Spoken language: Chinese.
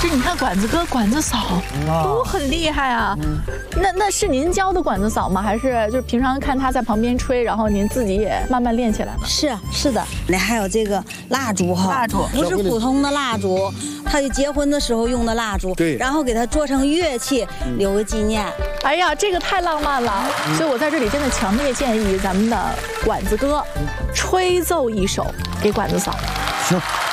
这你看管子哥、管子嫂都很厉害啊。那是您教的管子嫂吗？还是就是平常看他在旁边吹，然后您自己也慢慢练起来了？ 是的。那还有这个蜡烛哈， 蜡烛不是普通的蜡烛，他就结婚的时候用的蜡烛。 对， 然后给它做成乐器，留个纪念。 哎呀，这个太浪漫了！所以我在这里真的强烈建议咱们的管子哥吹奏一首给管子嫂。 行。